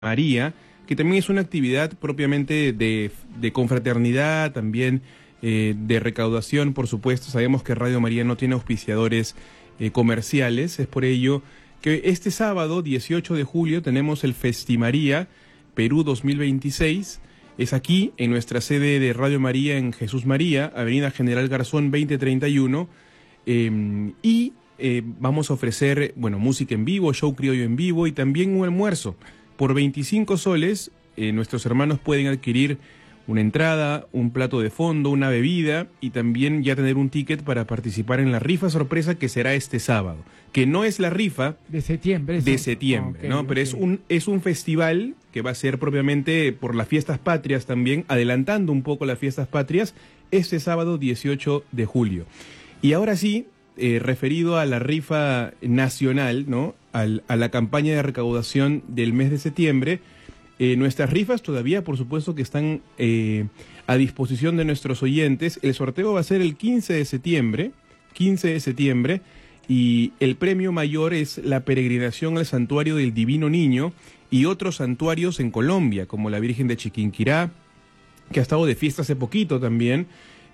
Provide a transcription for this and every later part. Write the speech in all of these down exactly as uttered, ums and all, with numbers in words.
María, que también es una actividad propiamente de, de confraternidad, también eh, de recaudación, por supuesto. Sabemos que Radio María no tiene auspiciadores eh, comerciales, es por ello que este sábado, dieciocho de julio, tenemos el Festimaría Perú dos mil veintiséis. Es aquí, en nuestra sede de Radio María en Jesús María, Avenida General Garzón veinte treinta y uno, eh, y eh, vamos a ofrecer, bueno, música en vivo, show criollo en vivo y también un almuerzo. Por veinticinco soles, eh, nuestros hermanos pueden adquirir una entrada, un plato de fondo, una bebida y también ya tener un ticket para participar en la rifa sorpresa que será este sábado. Que no es la rifa de septiembre. Eso. De septiembre, okay, ¿no? Pero okay. es un es un festival que va a ser propiamente por las fiestas patrias también, adelantando un poco las fiestas patrias, este sábado dieciocho de julio. Y ahora sí, eh, referido a la rifa nacional, ¿no? Al, a la campaña de recaudación del mes de septiembre, eh, nuestras rifas todavía, por supuesto, que están eh, a disposición de nuestros oyentes. El sorteo va a ser el quince de septiembre, quince de septiembre, y el premio mayor es la peregrinación al Santuario del Divino Niño y otros santuarios en Colombia, como la Virgen de Chiquinquirá, que ha estado de fiesta hace poquito también,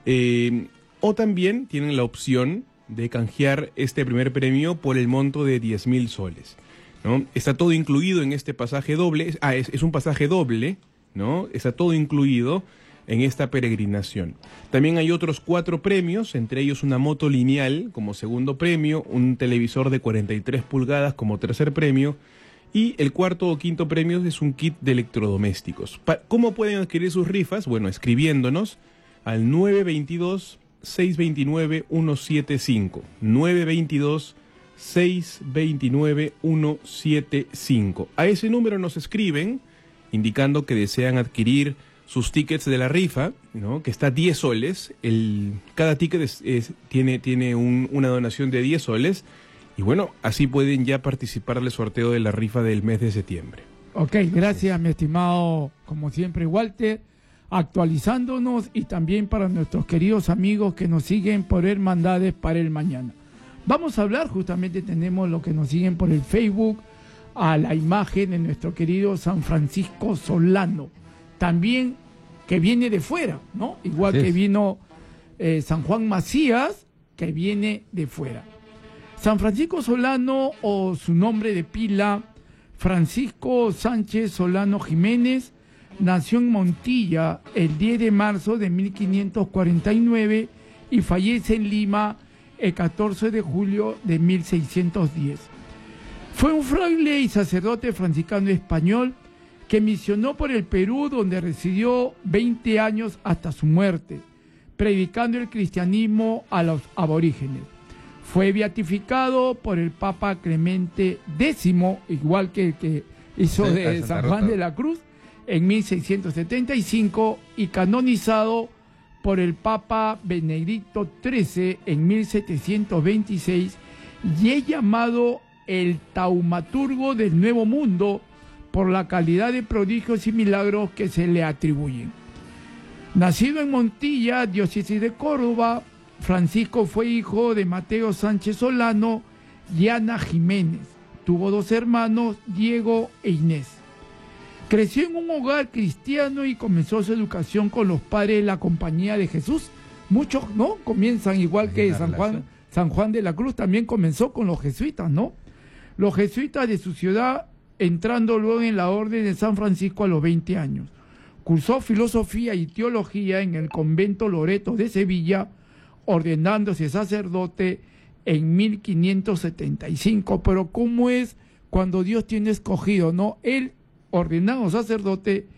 eh, o también tienen la opción de canjear este primer premio por el monto de diez mil soles, ¿no? Está todo incluido en este pasaje doble, ah, es, es un pasaje doble, ¿no? Está todo incluido en esta peregrinación. También hay otros cuatro premios, entre ellos una moto lineal como segundo premio, un televisor de cuarenta y tres pulgadas como tercer premio, y el cuarto o quinto premio es un kit de electrodomésticos. Pa- ¿Cómo pueden adquirir sus rifas? Bueno, escribiéndonos al nueve veintidós, seis veintinueve, ciento setenta y cinco, nueve veintidós, seis veintinueve, ciento setenta y cinco. A ese número nos escriben indicando que desean adquirir sus tickets de la rifa, ¿no? Que está diez soles, el, cada ticket es, es, tiene, tiene un, una donación de diez soles, y bueno, así pueden ya participar del sorteo de la rifa del mes de septiembre. Ok, gracias mi estimado, como siempre, Walter, actualizándonos, y también para nuestros queridos amigos que nos siguen por Hermandades para el Mañana. Vamos a hablar, justamente tenemos los que nos siguen por el Facebook, a la imagen de nuestro querido San Francisco Solano, también que viene de fuera, ¿no? Igual sí. que vino eh, San Juan Macías, que viene de fuera. San Francisco Solano, o su nombre de pila, Francisco Sánchez Solano Jiménez, nació en Montilla el diez de marzo de mil quinientos cuarenta y nueve y fallece en Lima el catorce de julio de mil seiscientos diez. Fue un fraile y sacerdote franciscano español que misionó por el Perú, donde residió veinte años hasta su muerte, predicando el cristianismo a los aborígenes. Fue beatificado por el Papa Clemente décimo, igual que el que hizo sí, de San Juan Rota. de la Cruz, en mil seiscientos setenta y cinco, y canonizado por el Papa Benedicto trece en mil setecientos veintiséis, y es llamado el taumaturgo del Nuevo Mundo por la calidad de prodigios y milagros que se le atribuyen. Nacido en Montilla, diócesis de Córdoba, Francisco fue hijo de Mateo Sánchez Solano y Ana Jiménez. Tuvo dos hermanos, Diego e Inés. Creció en un hogar cristiano y comenzó su educación con los padres de la Compañía de Jesús. Muchos, ¿no? Comienzan igual que San Juan, San Juan de la Cruz, también comenzó con los jesuitas, ¿no? Los jesuitas de su ciudad, entrando luego en la Orden de San Francisco a los veinte años. Cursó filosofía y teología en el convento Loreto de Sevilla, ordenándose sacerdote en mil quinientos setenta y cinco. Pero ¿cómo es cuando Dios tiene escogido, no? Él, ordenado sacerdote,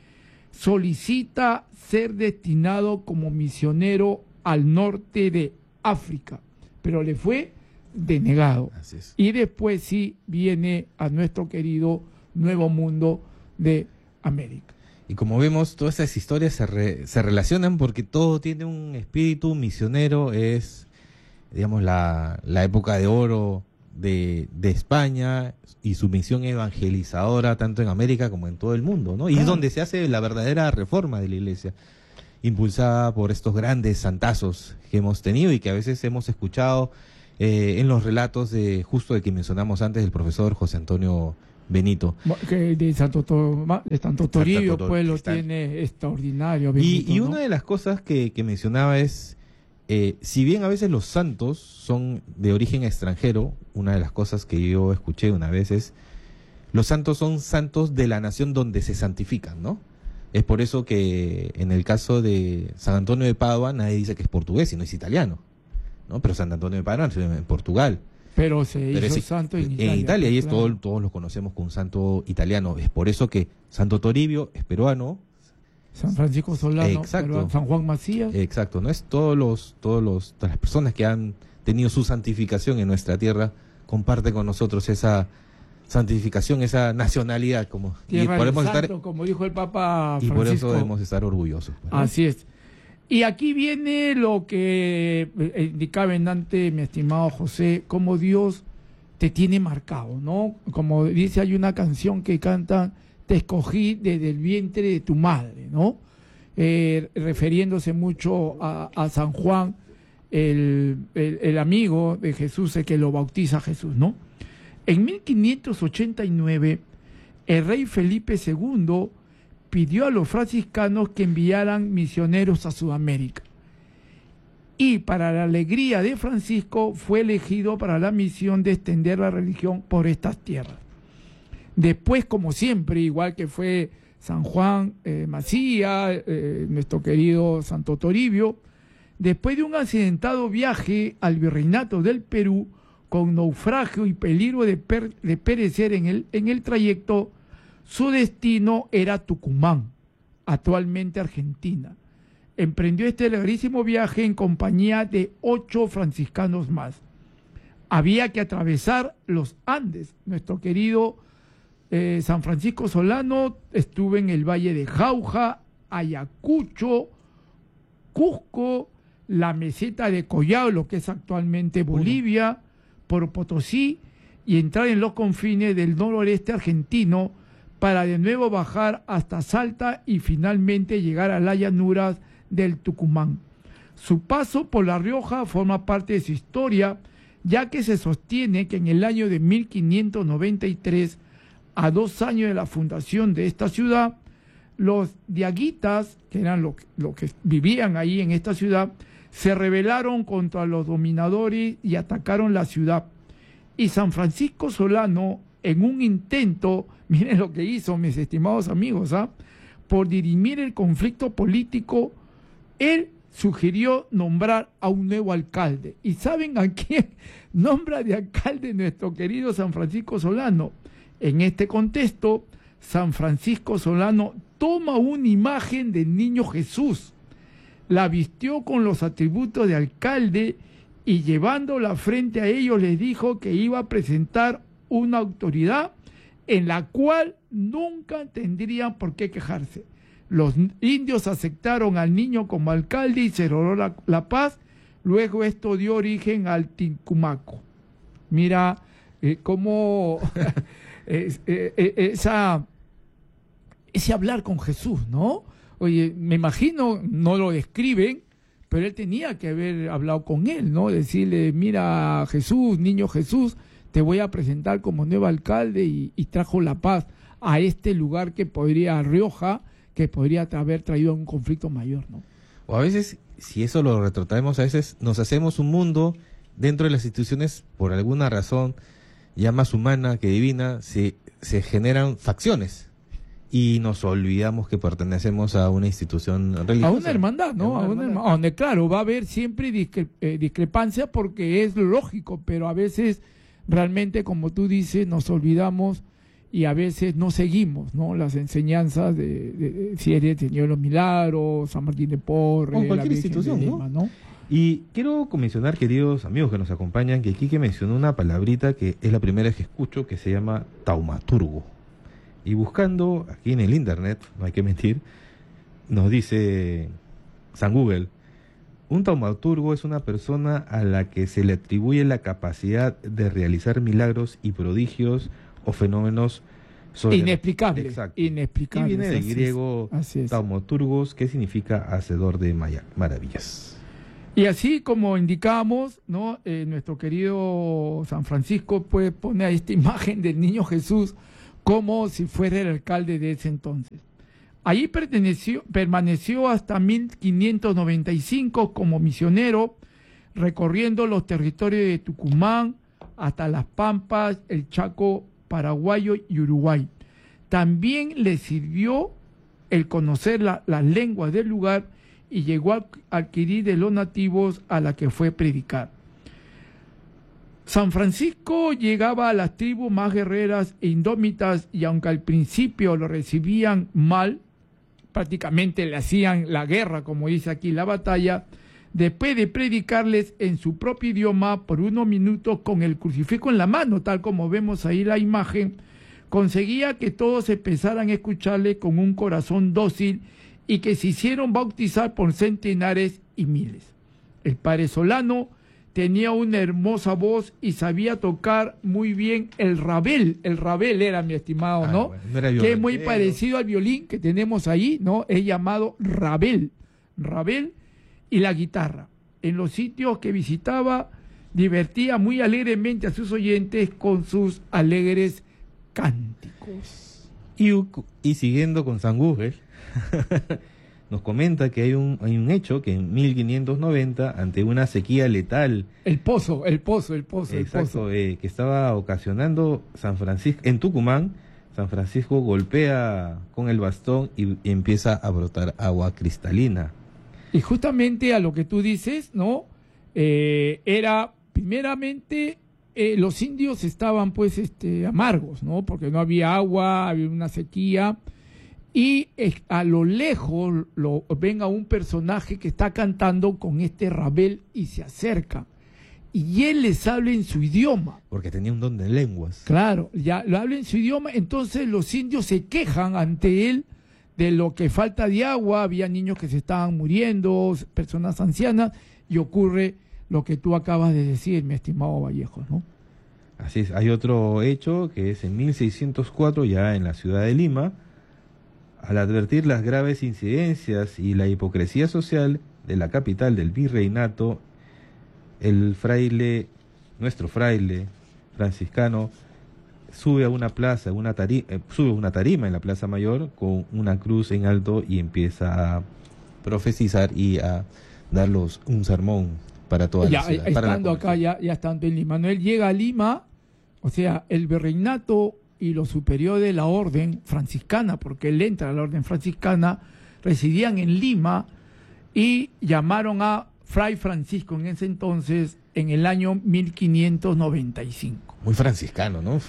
solicita ser destinado como misionero al norte de África, pero le fue denegado. Así es. Y después sí viene a nuestro querido Nuevo Mundo de América. Y como vemos, todas estas historias se, re, se relacionan porque todo tiene un espíritu misionero. Es, digamos, la, la época de oro de, de España y su misión evangelizadora tanto en América como en todo el mundo, ¿no? Y ah. es donde se hace la verdadera reforma de la Iglesia, impulsada por estos grandes santazos que hemos tenido y que a veces hemos escuchado eh, en los relatos de justo de que mencionamos antes, del profesor José Antonio Benito. Que de Santo, Toma, de Santo Toribio, Santo pues lo está- tiene extraordinario. Y, Benito, y ¿no? una de las cosas que, que mencionaba es, eh, si bien a veces los santos son de origen extranjero, una de las cosas que yo escuché una vez es, los santos son santos de la nación donde se santifican, ¿no? Es por eso que en el caso de San Antonio de Padua nadie dice que es portugués, sino es italiano, ¿no? Pero San Antonio de Padua nació en Portugal. Pero se Pero hizo es- santo en en Italia. Italia, y es claro. todo, todos lo conocemos como un santo italiano. Es por eso que Santo Toribio es peruano. San Francisco Solano, Exacto. pero San Juan Macías. Exacto, no es todos los, todos los, todas las personas que han tenido su santificación en nuestra tierra comparten con nosotros esa santificación, esa nacionalidad, como y Tierra del podemos estar Santo, como dijo el Papa y Francisco. por eso debemos estar orgullosos. ¿no? Así es. Y aquí viene lo que eh, indicaba antes, mi estimado José, cómo Dios te tiene marcado, ¿no? Como dice, hay una canción que cantan, te escogí desde el vientre de tu madre, ¿no? Eh, refiriéndose mucho a, a San Juan, el, el, el amigo de Jesús, el que lo bautiza Jesús, ¿no? En mil quinientos ochenta y nueve, el rey Felipe segundo pidió a los franciscanos que enviaran misioneros a Sudamérica. Y para la alegría de Francisco fue elegido para la misión de extender la religión por estas tierras. Después, como siempre, igual que fue San Juan eh, Macías, eh, nuestro querido Santo Toribio, después de un accidentado viaje al virreinato del Perú, con naufragio y peligro de, per- de perecer en el, en el trayecto, su destino era Tucumán, actualmente Argentina. Emprendió este larguísimo viaje en compañía de ocho franciscanos más. Había que atravesar los Andes. Nuestro querido eh, San Francisco Solano estuvo en el Valle de Jauja, Ayacucho, Cusco, la meseta de Collao, lo que es actualmente Bolivia, por Potosí, y entrar en los confines del noroeste argentino para de nuevo bajar hasta Salta y finalmente llegar a las llanuras del Tucumán. Su paso por La Rioja forma parte de su historia, ya que se sostiene que en el año de mil quinientos noventa y tres, a dos años de la fundación de esta ciudad, los diaguitas, que eran los lo que vivían ahí en esta ciudad, se rebelaron contra los dominadores y atacaron la ciudad. Y San Francisco Solano, en un intento, miren lo que hizo, mis estimados amigos, ¿ah? por dirimir el conflicto político, él sugirió nombrar a un nuevo alcalde. ¿Y saben a quién nombra de alcalde nuestro querido San Francisco Solano? En este contexto, San Francisco Solano toma una imagen del niño Jesús, la vistió con los atributos de alcalde y llevándola frente a ellos les dijo que iba a presentar una autoridad en la cual nunca tendrían por qué quejarse. Los indios aceptaron al niño como alcalde y se logró la, la paz. Luego esto dio origen al Tincumaco. Mira eh, cómo es, eh, eh, esa, ese hablar con Jesús, ¿no? Oye, me imagino, no lo describen, pero él tenía que haber hablado con él, ¿no? Decirle, mira Jesús, niño Jesús, te voy a presentar como nuevo alcalde, y, y trajo la paz a este lugar que podría, Rioja, que podría haber traído un conflicto mayor, ¿no? O a veces, si eso lo retrotraemos, a veces nos hacemos un mundo dentro de las instituciones, por alguna razón ya más humana que divina, se, se generan facciones. Y nos olvidamos que pertenecemos a una institución religiosa. A una hermandad, ¿no? A una hermandad, donde, claro, va a haber siempre discre eh, discrepancia porque es lógico, pero a veces realmente, como tú dices, nos olvidamos y a veces no seguimos, ¿no? Las enseñanzas de, de, de si eres el Señor de los Milagros, San Martín de Porres, con cualquier la Virgen institución, de Lima, ¿no? ¿no? Y quiero mencionar, queridos amigos que nos acompañan, que Quique mencionó una palabrita que es la primera vez que escucho, que se llama taumaturgo. Y buscando aquí en el internet, no hay que mentir, nos dice San Google, un taumaturgo es una persona a la que se le atribuye la capacidad de realizar milagros y prodigios o fenómenos inexplicables. Exacto. Inexplicables. Y viene del griego taumaturgos, que significa hacedor de maravillas. Y así como indicamos, ¿no? Eh, nuestro querido San Francisco pues pone a esta imagen del niño Jesús como si fuera el alcalde de ese entonces. Allí perteneció, permaneció hasta mil quinientos noventa y cinco como misionero, recorriendo los territorios de Tucumán hasta Las Pampas, el Chaco paraguayo y Uruguay. También le sirvió el conocer la, las lenguas del lugar y llegó a adquirir de los nativos a la que fue predicar. San Francisco llegaba a las tribus más guerreras e indómitas y aunque al principio lo recibían mal, prácticamente le hacían la guerra, como dice aquí la batalla, después de predicarles en su propio idioma por unos minutos con el crucifijo en la mano, tal como vemos ahí la imagen, conseguía que todos empezaran a escucharle con un corazón dócil y que se hicieron bautizar por centenares y miles. El padre Solano tenía una hermosa voz y sabía tocar muy bien el rabel. El rabel era, mi estimado, Ah, ¿no? bueno, no era Que es muy violonchelo. parecido al violín que tenemos ahí, ¿no? Es llamado rabel. Rabel y la guitarra. En los sitios que visitaba, divertía muy alegremente a sus oyentes con sus alegres cánticos. Y, y siguiendo con San Gugel, nos comenta que hay un, hay un hecho que en mil quinientos noventa, ante una sequía letal, El pozo, el pozo, el pozo, el pozo. exacto, eh, que estaba ocasionando San Francisco, en Tucumán, San Francisco golpea con el bastón y, y empieza a brotar agua cristalina. Y justamente a lo que tú dices, ¿no? Eh, era, primeramente, eh, los indios estaban pues este, amargos, ¿no? Porque no había agua, había una sequía. Y eh, a lo lejos lo, ven a un personaje que está cantando con este rabel y se acerca. Y él les habla en su idioma. Porque tenía un don de lenguas. Claro, ya lo habla en su idioma, entonces los indios se quejan ante él de lo que falta de agua, había niños que se estaban muriendo, personas ancianas, y ocurre lo que tú acabas de decir, mi estimado Vallejo, ¿no? Así es. Hay otro hecho que es en mil seiscientos cuatro, ya en la ciudad de Lima, al advertir las graves incidencias y la hipocresía social de la capital del virreinato, el fraile, nuestro fraile franciscano, sube a una plaza, una tarima, eh, sube una tarima en la Plaza Mayor con una cruz en alto y empieza a profetizar y a darlos un sermón para toda ya, la ciudad. Para estando la acá, ya, ya estando en Lima, ¿no? Él llega a Lima, o sea, el virreinato y los superiores de la orden franciscana, porque él entra a la orden franciscana, residían en Lima y llamaron a Fray Francisco en ese entonces, en el año mil quinientos noventa y cinco. Muy franciscano, ¿no?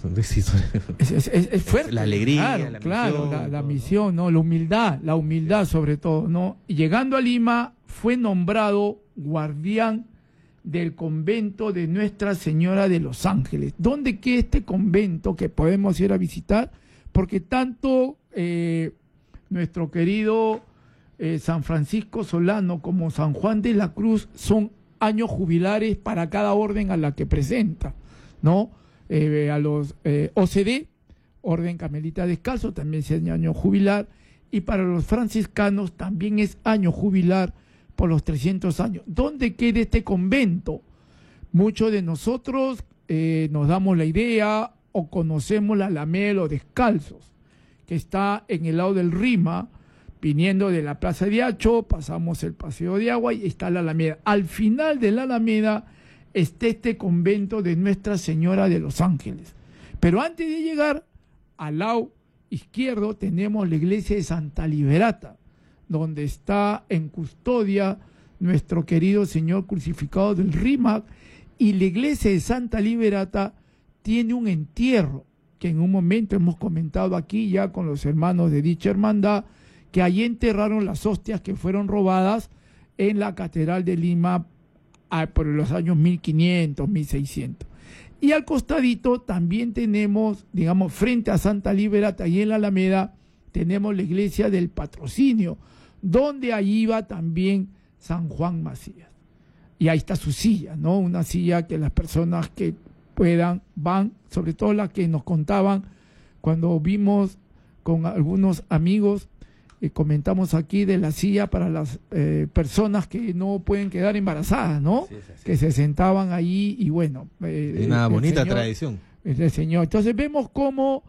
Es, es, es, es fuerte. La alegría, claro, la claro, misión, la, la todo, misión, ¿no? La humildad, la humildad sobre todo, ¿no? Y llegando a Lima, fue nombrado guardián del convento de Nuestra Señora de los Ángeles. ¿Dónde queda este convento que podemos ir a visitar? Porque tanto eh, nuestro querido eh, San Francisco Solano como San Juan de la Cruz son años jubilares para cada orden a la que presenta, ¿no? Eh, a los eh, O C D, Orden Carmelita Descalzo, también es año jubilar, y para los franciscanos también es año jubilar por los trescientos años. ¿Dónde queda este convento? Muchos de nosotros eh, nos damos la idea o conocemos la Alameda de los Descalzos, que está en el lado del Rima, viniendo de la Plaza de Hacho, pasamos el Paseo de Agua y está la Alameda. Al final de la Alameda está este convento de Nuestra Señora de los Ángeles. Pero antes de llegar, al lado izquierdo tenemos la iglesia de Santa Liberata, donde está en custodia nuestro querido Señor crucificado del Rímac, y la iglesia de Santa Liberata tiene un entierro, que en un momento hemos comentado aquí ya con los hermanos de dicha hermandad, que allí enterraron las hostias que fueron robadas en la Catedral de Lima a, por los años mil quinientos, mil seiscientos. Y al costadito también tenemos, digamos, frente a Santa Liberata y en la Alameda, tenemos la iglesia del Patrocinio, donde allí iba también San Juan Macías. Y ahí está su silla, ¿no? Una silla que las personas que puedan van, sobre todo las que nos contaban cuando vimos con algunos amigos, eh, comentamos aquí de la silla para las eh, personas que no pueden quedar embarazadas, ¿no? Sí, sí, sí. Que se sentaban ahí y bueno. Eh, Una el bonita señor, tradición. el Señor. Entonces vemos cómo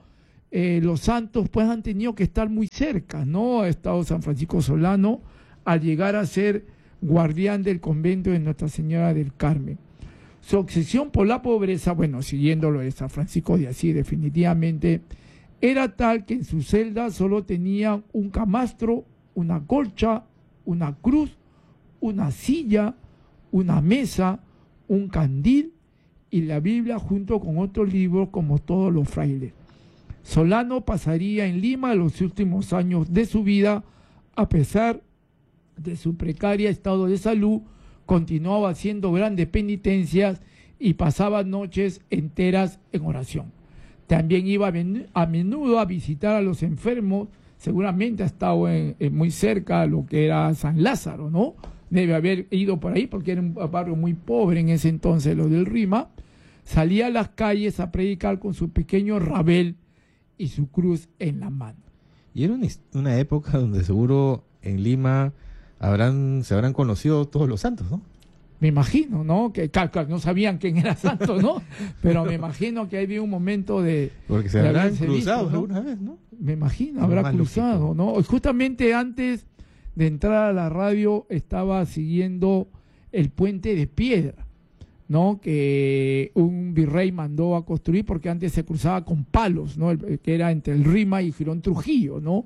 eh, los santos pues han tenido que estar muy cerca, ¿no? Ha estado San Francisco Solano al llegar a ser guardián del convento de Nuestra Señora del Carmen. Su obsesión por la pobreza, bueno, siguiendo lo de San Francisco de Asís definitivamente, era tal que en su celda solo tenía un camastro, una colcha, una cruz, una silla, una mesa, un candil y la Biblia junto con otros libros como todos los frailes. Solano pasaría en Lima los últimos años de su vida, a pesar de su precario estado de salud, continuaba haciendo grandes penitencias y pasaba noches enteras en oración. También iba a menudo a visitar a los enfermos, seguramente ha estado en, en muy cerca de lo que era San Lázaro, ¿no? Debe haber ido por ahí porque era un barrio muy pobre en ese entonces, lo del Rima. Salía a las calles a predicar con su pequeño rabel y su cruz en la mano. Y era una, una época donde seguro en Lima habrán se habrán conocido todos los santos, ¿no? Me imagino, ¿no? Que claro, no sabían quién era santo, ¿no? Pero me imagino que había un momento de... Porque se de habrán haberse cruzado visto, ¿no? alguna vez, ¿no? Me imagino, Lo habrá más cruzado, lógico. ¿no? Justamente antes de entrar a la radio estaba siguiendo el puente de piedra, ¿no? Que un virrey mandó a construir porque antes se cruzaba con palos, ¿no? El, que era entre el Rima y Girón Trujillo, ¿no?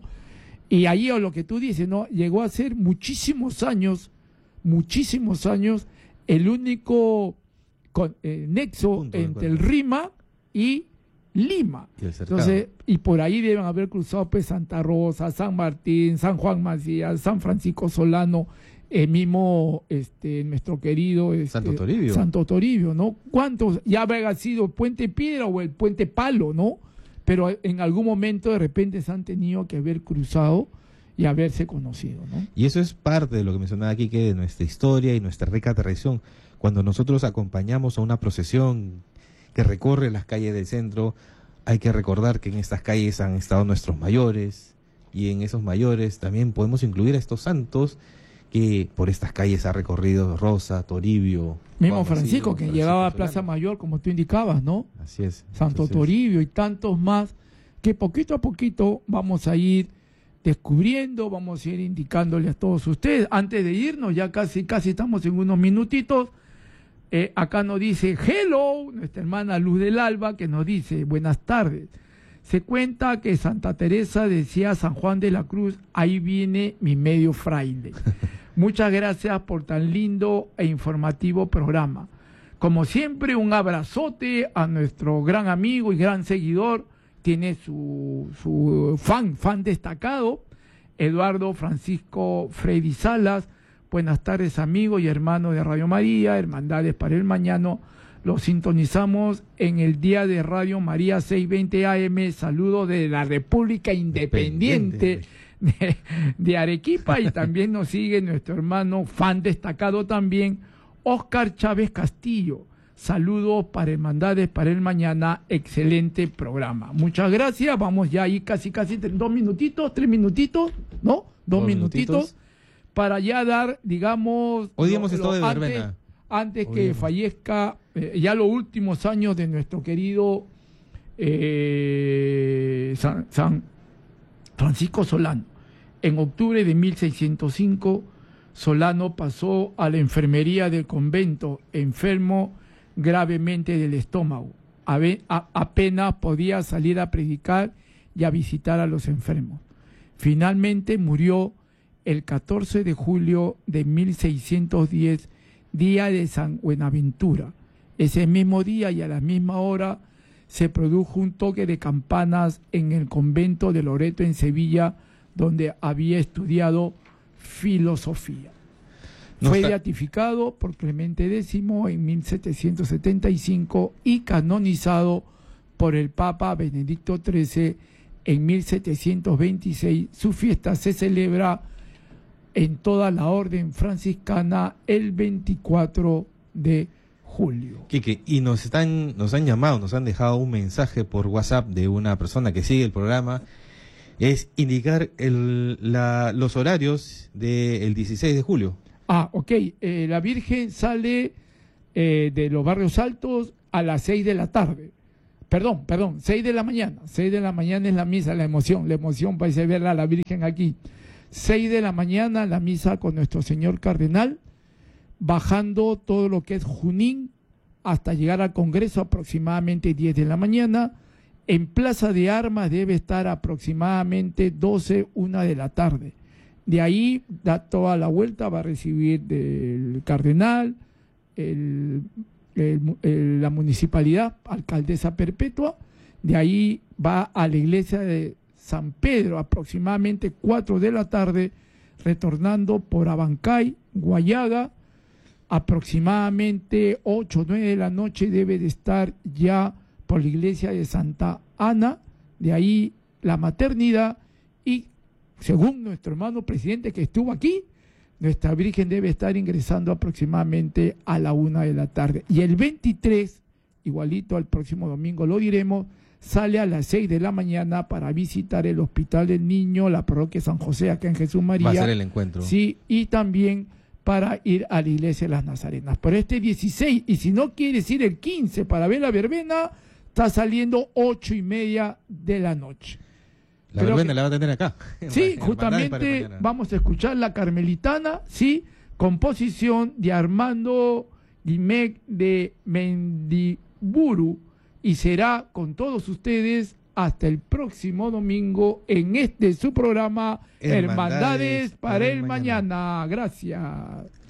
Y ahí, o lo que tú dices, ¿no? Llegó a ser muchísimos años, muchísimos años, el único con, eh, nexo Punto de entre el encuentro. Rima y Lima. Y el cercado. Entonces, y por ahí deben haber cruzado pues Santa Rosa, San Martín, San Juan Macías, San Francisco Solano, el mismo este nuestro querido este, Santo Toribio. Santo Toribio, ¿no? ¿Cuántos? Ya habrá sido el puente piedra o el puente palo, ¿no? Pero en algún momento de repente se han tenido que haber cruzado y haberse conocido, ¿no? Y eso es parte de lo que mencionaba aquí, que de nuestra historia y nuestra rica tradición. Cuando nosotros acompañamos a una procesión que recorre las calles del centro, hay que recordar que en estas calles han estado nuestros mayores, y en esos mayores también podemos incluir a estos santos que por estas calles ha recorrido Rosa, Toribio. Mismo Juan Francisco, Basilio, que Francisco llegaba a Solano. Plaza Mayor, como tú indicabas, ¿no? Así es. Santo Entonces, Toribio y tantos más, que poquito a poquito vamos a ir descubriendo, vamos a ir indicándole a todos ustedes. Antes de irnos, ya casi, casi estamos en unos minutitos, eh, acá nos dice hello, nuestra hermana Luz del Alba, que nos dice buenas tardes. Se cuenta que Santa Teresa decía a San Juan de la Cruz, ahí viene mi medio fraile. Muchas gracias por tan lindo e informativo programa. Como siempre, un abrazote a nuestro gran amigo y gran seguidor, tiene su, su fan, fan destacado, Eduardo Francisco Freddy Salas. Buenas tardes, amigo y hermano de Radio María, Hermandades para el Mañana. Los sintonizamos en el día de Radio María seiscientos veinte A M. Saludo de la República Independiente de, de Arequipa, y también nos sigue nuestro hermano, fan destacado también, Oscar Chávez Castillo. Saludos para Hermandades para el Mañana, excelente programa. Muchas gracias, vamos ya ahí casi, casi tres, dos minutitos, tres minutitos, ¿no? Dos, Dos minutitos, minutitos. para ya dar, digamos... Hoy día lo- hemos lo- estado de antes- verbena. Antes Hoy que hemos- fallezca, eh, ya los últimos años de nuestro querido eh, San, San Francisco Solano. En octubre de mil seiscientos cinco, Solano pasó a la enfermería del convento, enfermo gravemente del estómago. Abe- a- apenas podía salir a predicar y a visitar a los enfermos. Finalmente murió el catorce de julio de mil seiscientos diez, día de San Buenaventura. Ese mismo día y a la misma hora se produjo un toque de campanas en el convento de Loreto en Sevilla, donde había estudiado filosofía. No Fue está- beatificado por Clemente X en mil setecientos setenta y cinco y canonizado por el Papa Benedicto trece en mil setecientos veintiséis. Su fiesta se celebra en toda la orden franciscana el veinticuatro de julio. Quique, y nos están, nos han llamado, nos han dejado un mensaje por WhatsApp de una persona que sigue el programa. Es indicar el, la, los horarios del dieciséis de julio. Ah, ok. Eh, la Virgen sale eh, de los barrios altos a las seis de la tarde. perdón, perdón, seis de la mañana, seis de la mañana es la misa, la emoción, la emoción para irse a ver a la Virgen aquí. seis de la mañana la misa con nuestro señor cardenal, bajando todo lo que es Junín hasta llegar al Congreso aproximadamente diez de la mañana. En Plaza de Armas debe estar aproximadamente doce, una de la tarde. De ahí da toda la vuelta, va a recibir del cardenal, el, el, el, la municipalidad, alcaldesa perpetua. De ahí va a la iglesia de San Pedro, aproximadamente cuatro de la tarde, retornando por Abancay, Guayaga. Aproximadamente ocho o nueve de la noche debe de estar ya por la iglesia de Santa Ana. De ahí la maternidad, y según nuestro hermano presidente que estuvo aquí, nuestra Virgen debe estar ingresando aproximadamente a la una de la tarde. Y el veintitrés, igualito al próximo domingo lo diremos, sale a las seis de la mañana para visitar el Hospital del Niño, la parroquia San José acá en Jesús María. Va a ser el encuentro. Sí, y también para ir a la iglesia de las Nazarenas. Pero este dieciséis, y si no quieres ir el quince para ver la verbena, está saliendo ocho y media de la noche. La Creo verbena que, la va a tener acá. Sí, justamente vamos a escuchar la Carmelitana, sí, composición de Armando Guimec de Mendiburu, y será con todos ustedes hasta el próximo domingo en este su programa Hermandades, Hermandades para el mañana. mañana. Gracias.